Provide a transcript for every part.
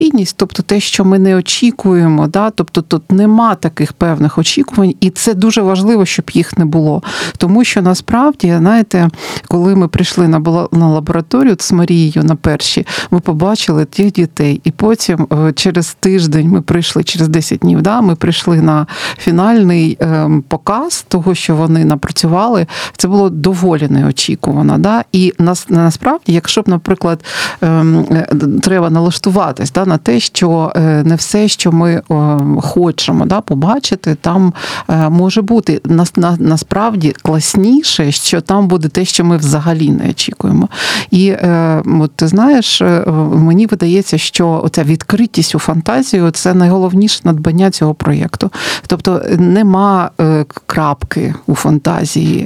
тобто те, що ми не очікуємо, да? Тобто тут нема таких певних очікувань, і це дуже важливо, щоб їх не було. Тому що насправді, знаєте, коли ми прийшли на лабораторію з Марією на перші, ми побачили тих дітей, і потім через тиждень ми прийшли, через 10 днів, да? Ми прийшли на фінальний показ того, що вони напрацювали. Це було доволі неочікувано. Да? І насправді, якщо б, наприклад, треба налаштуватись, да, на те, що не все, що ми хочемо, да, побачити, там може бути. Насправді класніше, що там буде те, що ми взагалі не очікуємо. І от, ти знаєш, мені видається, що оця відкритість у фантазію – це найголовніше надбання цього проєкту. Тобто нема крапки у фантазії,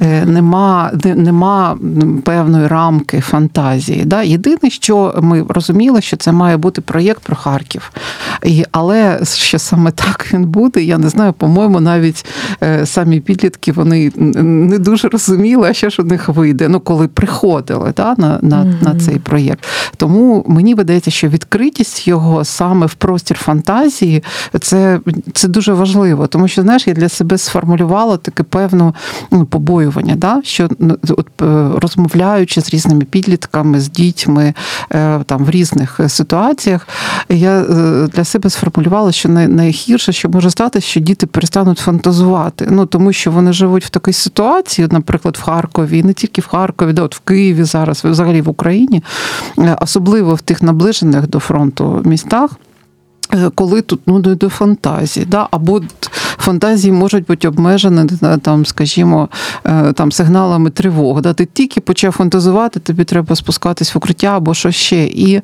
нема певної рамки фантазії. Да? Єдине, що ми розуміли, що це має бути проєкт про Харків. Але що саме так він буде, я не знаю, по-моєму, навіть самі підлітки, вони не дуже розуміли, а що ж у них вийде, коли приходили, да, на цей проєкт. Тому мені видається, що відкритість його саме в простір фантазії, це дуже важливо. Тому що, знаєш, я для себе сформулювала таке певне побоювання, да, що от, розмовляючи з різними підлітками, з дітьми там в різних ситуаціях, я для себе сформулювала, що найгірше, що може стати, що діти перестануть фантазувати. Тому що вони живуть в такій ситуації, наприклад, в Харкові, і не тільки в Харкові, да, от в Києві зараз, взагалі в Україні, особливо в тих наближених до фронту містах, коли тут не до фантазії, да? Або фантазії можуть бути обмежені, там, скажімо, там, сигналами тривог. Да? Ти тільки почав фантазувати, тобі треба спускатись в укриття або що ще. І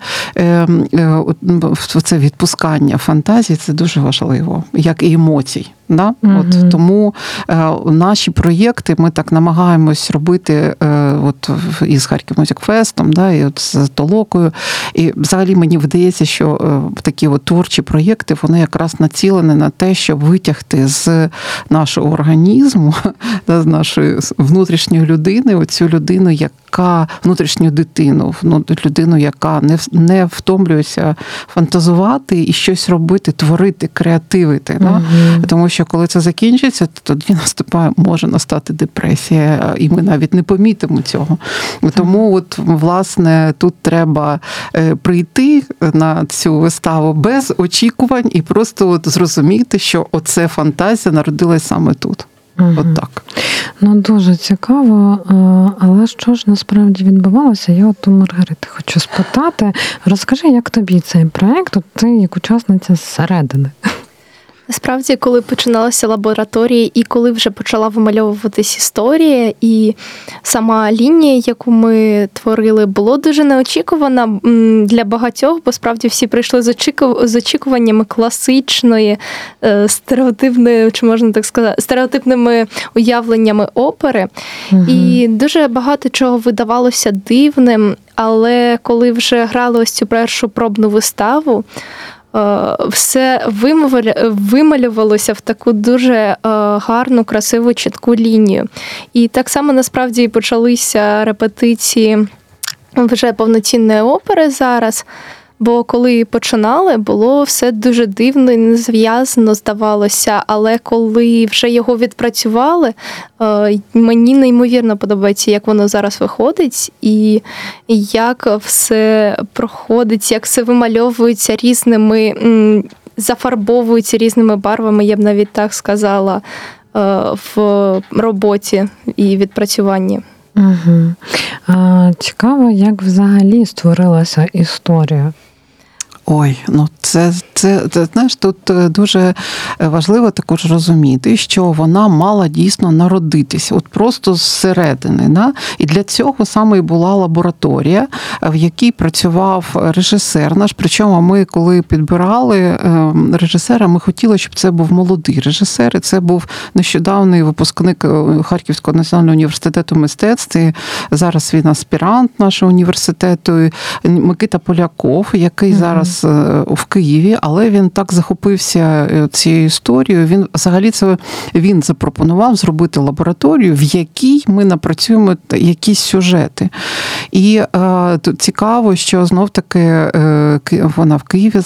це відпускання фантазії – це дуже важливо, як і емоцій. Да? От, тому наші проєкти ми так намагаємось робити от, із Харків Music Fest, да, і от з Толокою. І взагалі мені видається, що такі от творчі проєкти, вони якраз націлені на те, щоб витягти з нашого організму, да, з нашої внутрішньої людини, оцю людину, внутрішню дитину, людину, яка не втомлюється фантазувати і щось робити, творити, креативити. Да? Тому що коли це закінчиться, то тоді може настати депресія, і ми навіть не помітимо цього. Тому от, власне, тут треба прийти на цю виставу без очікувань і просто от зрозуміти, що оце фантазія народилась саме тут. От так. Дуже цікаво, але що ж насправді відбувалося? Я от у Маргарити хочу спитати. Розкажи, як тобі цей проєкт? От ти як учасниця зсередини. Насправді, коли починалася лабораторія і коли вже почала вимальовуватись історія, і сама лінія, яку ми творили, було дуже неочікувана для багатьох, бо справді всі прийшли з очікуваннями класичної, стереотипної, чи можна так сказати, стереотипними уявленнями опери. І дуже багато чого видавалося дивним, але коли вже грали ось цю першу пробну виставу, все вималювалося в таку дуже гарну, красиву, чітку лінію. І так само, насправді, почалися репетиції вже повноцінної опери зараз, бо коли починали, було все дуже дивно і незв'язано, здавалося, але коли вже його відпрацювали, мені неймовірно подобається, як воно зараз виходить, і як все проходить, як все вимальовується різними, зафарбовується різними барвами, я б навіть так сказала, в роботі і відпрацюванні. Цікаво, як взагалі створилася історія. Ой, це знаєш, тут дуже важливо також розуміти, що вона мала дійсно народитися, от просто зсередини. Да? І для цього саме і була лабораторія, в якій працював режисер наш. Причому ми, коли підбирали режисера, ми хотіли, щоб це був молодий режисер, і це був нещодавний випускник Харківського національного університету мистецтв. І зараз він аспірант нашого університету, Микита Поляков, який зараз в Києві, але він так захопився цією історією. Він запропонував зробити лабораторію, в якій ми напрацюємо якісь сюжети. І цікаво, що знов-таки вона в Києві